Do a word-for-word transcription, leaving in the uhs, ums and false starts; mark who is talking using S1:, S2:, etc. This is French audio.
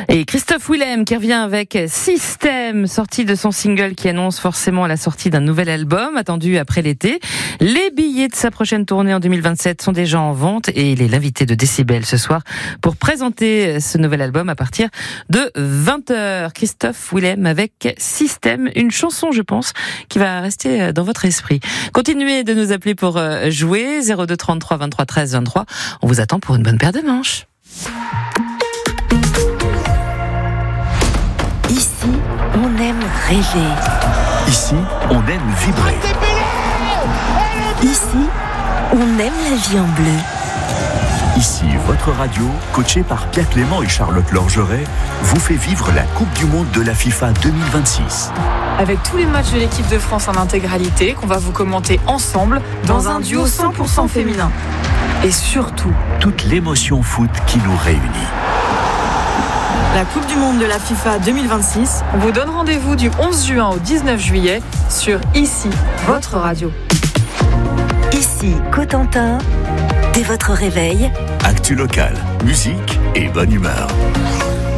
S1: Et Christophe Willem qui revient avec Système, sortie de son single qui annonce forcément la sortie d'un nouvel album attendu après l'été. Les billets de sa prochaine tournée en deux mille vingt-sept sont déjà en vente et il est l'invité de Décibel ce soir pour présenter ce nouvel album à partir de vingt heures. Christophe Willem avec Système, une chanson je pense qui va rester dans votre esprit. Continuez de nous appeler pour jouer zéro deux trente-trois vingt-trois treize vingt-trois. On vous attend pour une bonne paire de manches.
S2: Ici, on aime rêver.
S3: Ici, on aime vibrer.
S2: Ici, on aime la vie en bleu.
S3: Ici, votre radio, coachée par Pierre Clément et Charlotte Lorgeret, vous fait vivre la Coupe du Monde de la FIFA deux mille vingt-six.
S4: Avec tous les matchs de l'équipe de France en intégralité, qu'on va vous commenter ensemble dans un duo cent pour cent féminin. Et surtout,
S3: toute l'émotion foot qui nous réunit.
S4: La Coupe du Monde de la FIFA deux mille vingt-six, on vous donne rendez-vous du onze juin au dix-neuf juillet sur Ici, votre radio.
S2: Ici, Cotentin, dès votre réveil.
S3: Actu local, musique et bonne humeur.